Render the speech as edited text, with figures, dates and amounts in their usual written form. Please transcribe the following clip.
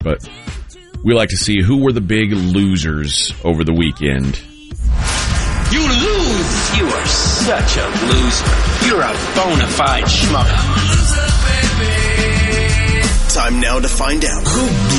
but we like to see who were the big losers over the weekend. You lose! You are such a loser. You're a bona fide schmuck. Time now to find out who